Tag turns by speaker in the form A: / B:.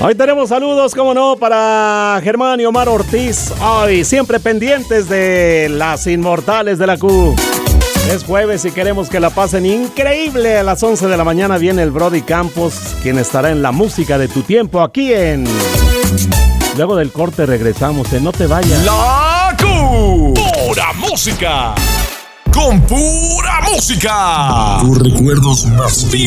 A: Hoy tenemos saludos, como no, para Germán y Omar Ortiz. Hoy siempre pendientes de las inmortales de la Q. Es jueves y queremos que la pasen increíble. A las 11 de la mañana viene el Brody Campos, quien estará en la música de tu tiempo aquí en... Luego del corte regresamos, no te vayas.
B: La Q. Pura música. Con pura música. Tus recuerdos más vivos.